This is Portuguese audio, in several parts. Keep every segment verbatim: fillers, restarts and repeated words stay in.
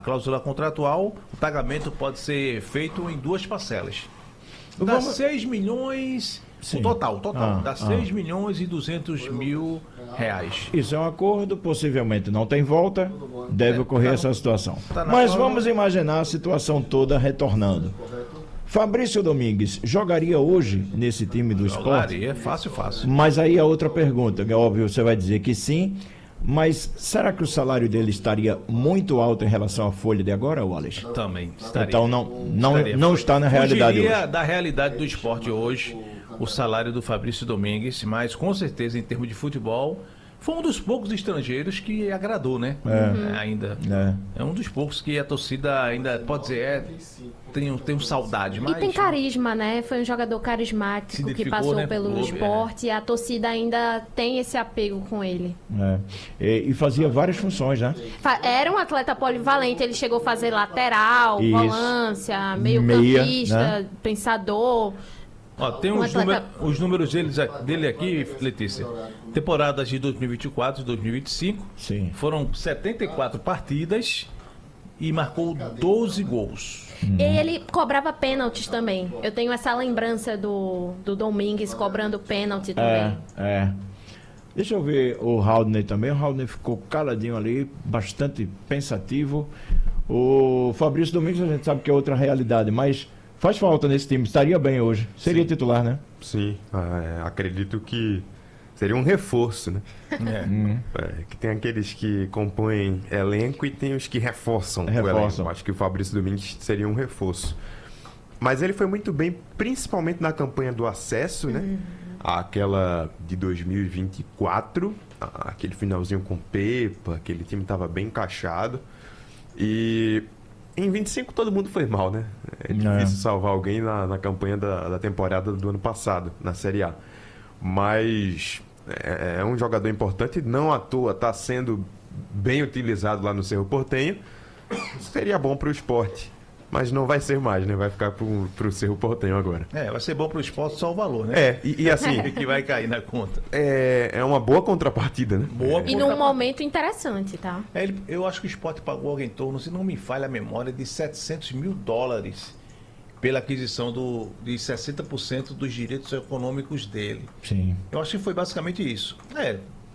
cláusula contratual, o pagamento pode ser feito em duas parcelas. Dá Vamos... seis milhões, Sim. o total, o total, Ah, dá ah. seis milhões e duzentos mil reais. Isso é um acordo, possivelmente não tem volta, deve ocorrer tá essa no- situação. tá na Mas forma- vamos imaginar a situação toda retornando. Fabrício Domingues jogaria hoje nesse time do esporte? Jogaria, fácil, fácil. Mas aí a outra pergunta, é óbvio, você vai dizer que sim, mas será que o salário dele estaria muito alto em relação à folha de agora, Wallace? Também estaria. Então não, não, Estaria. não está na realidade Fugiria hoje. da realidade do esporte hoje, o salário do Fabrício Domingues, mas com certeza em termos de futebol, foi um dos poucos estrangeiros que agradou, né? É, ainda. É. É um dos poucos que a torcida ainda, pode dizer, é, tem, tem um saudade, mas... E tem carisma, né? Foi um jogador Se carismático que identificou, passou né, pelo com o clube, esporte e a torcida ainda tem esse apego com ele. É. E, e fazia várias funções, né? Fa- Era um atleta polivalente, ele chegou a fazer lateral, Isso. volância, meio Meia, campista, né? pensador. Ó, tem Um os, atleta- número- os números deles, dele aqui, Letícia. Temporadas de dois mil e vinte e quatro e dois mil e vinte e cinco. Sim. Foram setenta e quatro partidas e marcou doze gols. E ele cobrava pênaltis também. Eu tenho essa lembrança do, do Domingues cobrando pênalti É, também. é. Deixa eu ver o Haldner também. O Haldner ficou caladinho ali, bastante pensativo. O Fabrício Domingues a gente sabe que é outra realidade, mas faz falta nesse time. Estaria bem hoje. Seria titular, né? Sim, é, acredito que seria um reforço, né? É. É, que tem aqueles que compõem elenco e tem os que reforçam, Reforçam. o elenco. Acho que o Fabrício Domingues seria um reforço. Mas ele foi muito bem, principalmente na campanha do acesso, né? Aquela de dois mil e vinte e quatro, a- aquele finalzinho com Pepa, aquele time estava bem encaixado. E em vinte e cinco todo mundo foi mal, né? É difícil salvar alguém na, na campanha da, da temporada do ano passado, na Série A. Mas é, é um jogador importante, não à toa está sendo bem utilizado lá no Cerro Porteño. Seria bom para o esporte, mas não vai ser mais, né? Vai ficar para o Cerro Porteño agora. É, vai ser bom pro esporte só o valor, né? É, e, e assim, Que vai cair na conta. é, é uma boa contrapartida, né? Boa E num momento interessante, tá? É, ele- eu acho que o esporte pagou algo em torno, se não me falha a memória, de setecentos mil dólares pela aquisição do, de sessenta por cento dos direitos econômicos dele. Sim. Eu acho que foi basicamente isso. É,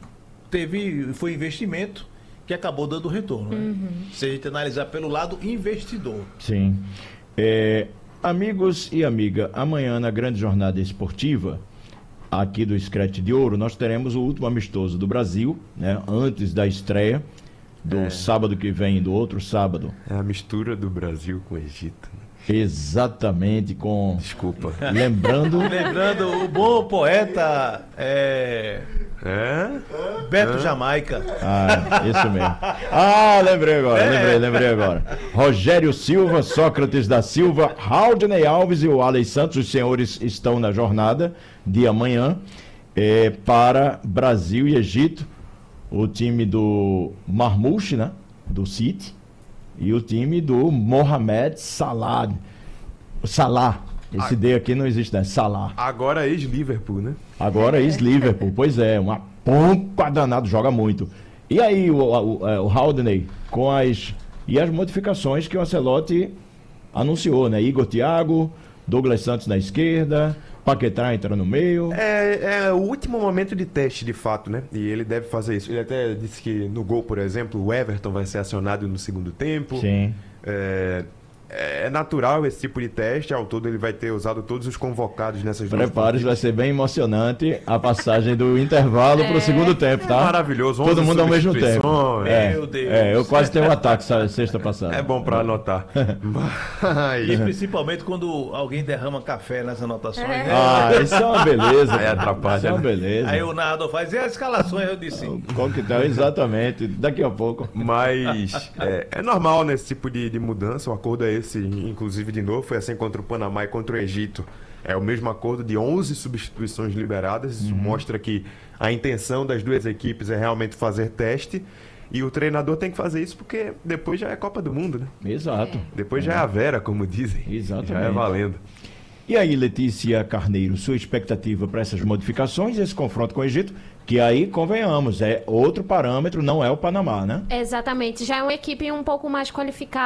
teve, foi investimento que acabou dando retorno, né? Se a gente analisar pelo lado investidor. Sim. É, amigos e amiga, amanhã na grande jornada esportiva, aqui do Scratch de Ouro, nós teremos o último amistoso do Brasil, né? Antes da estreia, do sábado que vem, do outro sábado. É a mistura do Brasil com o Egito. né? Exatamente, com... Desculpa. Lembrando... Lembrando, o bom poeta é, É? Beto Jamaica. Ah, isso mesmo. Ah, lembrei agora, lembrei, lembrei agora. Rogério Silva, Sócrates da Silva, Haldney Alves e o Alex Santos, os senhores estão na jornada de amanhã eh, para Brasil e Egito. O time do Marmouche, né? Do City. E o time do Mohamed Salah. Salah. Esse Ah. D aqui não existe, né? Salah. Agora ex-Liverpool, né? Agora ex-Liverpool, pois é, uma pompa danado, joga muito. E aí o, o, é, o Haldney, com as, e as modificações que o Ancelotti anunciou, né? Igor Thiago, Douglas Santos na esquerda, Paquetá entra no meio. É, é o último momento de teste, de fato, né? E ele deve fazer isso. Ele até disse que no gol, por exemplo, o Everton vai ser acionado no segundo tempo. Sim. É, é natural esse tipo de teste. Ao todo, ele vai ter usado todos os convocados nessas duas Prepare-se, vai partidas. ser bem emocionante a passagem do intervalo para o segundo tempo, tá? Maravilhoso. Todo onze mundo ao mesmo tempo. substituições. É, Meu Deus. é, eu quase tenho um ataque sa- sexta passada. É bom pra anotar. Mas... E principalmente quando alguém derrama café nas anotações, né? Ah, isso é uma beleza. Aí atrapalha, Isso é uma né? beleza. Aí o narrador faz, e as escalações? Eu disse, Coquetel, exatamente. Daqui a pouco. Mas é, é normal nesse tipo de, de mudança. O acordo é esse, inclusive, de novo. Foi assim contra o Panamá e contra o Egito. É o mesmo acordo de onze substituições liberadas. Isso mostra que a intenção das duas equipes é realmente fazer teste. E o treinador tem que fazer isso porque depois já é Copa do Mundo, né? Exato. Depois já é a Vera, como dizem. Exatamente. Já é valendo. E aí, Letícia Carneiro, sua expectativa para essas modificações, esse confronto com o Egito, que aí, convenhamos, é outro parâmetro, não é o Panamá, né? Exatamente. Já é uma equipe um pouco mais qualificada.